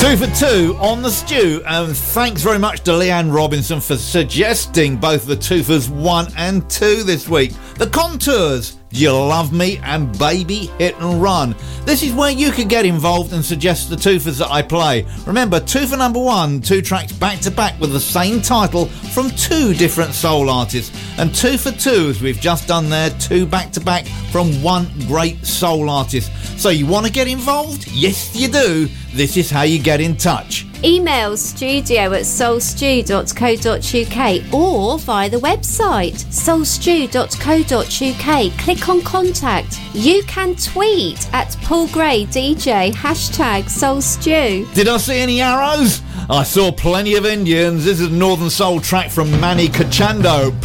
2 for 2 on the stew, and thanks very much to Leanne Robinson for suggesting both the Twofers 1 and 2 this week. The Contours, Do You Love Me, and Baby Hit and Run. This is where you can get involved and suggest the Twofers that I play. Remember, 2 for number 1, 2 tracks back to back with the same title from 2 different soul artists, and 2 for 2, as we've just done there, 2 back to back from 1 great soul artist. So you want to get involved? Yes, you do. This is how you get in touch. Email studio@soulstew.co.uk or via the website soulstew.co.uk. Click on contact. You can tweet at Paul Gray DJ #SoulStew. Did I see any arrows? I saw plenty of Indians. This is a Northern Soul track from Manny Cachando.